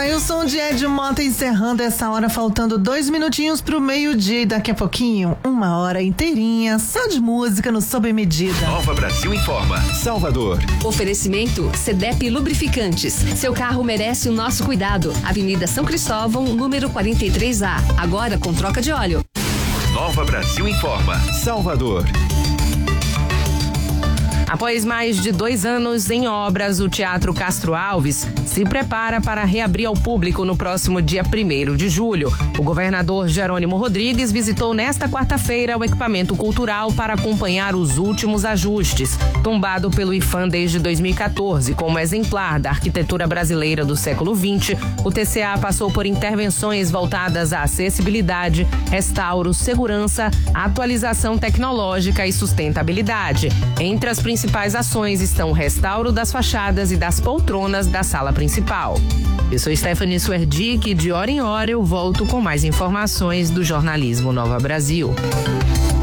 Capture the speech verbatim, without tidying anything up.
aí o som de Ed Mota encerrando essa hora, faltando dois minutinhos pro meio-dia e daqui a pouquinho, uma hora inteirinha só de música no Sob Medida. Nova Brasil informa. Salvador. Oferecimento Sedep Lubrificantes. Seu carro merece o nosso cuidado. Avenida São Cristóvão, número quarenta e três A. Agora com troca de óleo. Nova Brasil informa. Salvador. Após mais de dois anos em obras, o Teatro Castro Alves se prepara para reabrir ao público no próximo dia primeiro de julho. O governador Jerônimo Rodrigues visitou nesta quarta-feira o equipamento cultural para acompanhar os últimos ajustes. Tombado pelo I F A M desde dois mil e quatorze como exemplar da arquitetura brasileira do século vinte, o T C A passou por intervenções voltadas à acessibilidade, restauro, segurança, atualização tecnológica e sustentabilidade. Entre as principais principais ações estão o restauro das fachadas e das poltronas da sala principal. Eu sou Stephanie Swerdick e de hora em hora eu volto com mais informações do jornalismo Nova Brasil.